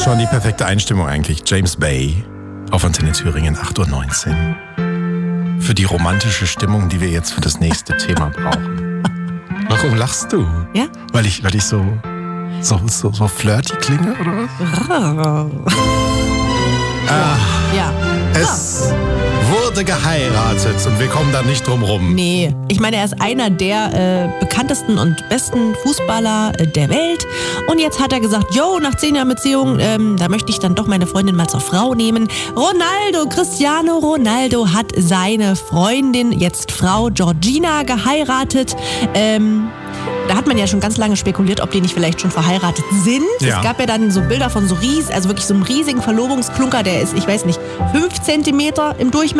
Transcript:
ist schon die perfekte Einstimmung eigentlich. James Bay auf Antenne Thüringen, 8.19 Uhr. Für die romantische Stimmung, die wir jetzt für das nächste Thema brauchen. Warum lachst du? Ja? Weil ich so flirty klinge, oder was? Ja. Es wurde geheiratet und wir kommen da nicht drum rum. Nee, ich meine, er ist einer der bekanntesten und besten Fußballer der Welt. Und jetzt hat er gesagt, nach 10 Jahren Beziehung, da möchte ich dann doch meine Freundin mal zur Frau nehmen. Cristiano Ronaldo hat seine Freundin, jetzt Frau Georgina, geheiratet. Da hat man ja schon ganz lange spekuliert, ob die nicht vielleicht schon verheiratet sind. Ja. Es gab ja dann so Bilder von wirklich so einem riesigen Verlobungsklunker, der ist, ich weiß nicht, 5 Zentimeter im Durchmesser.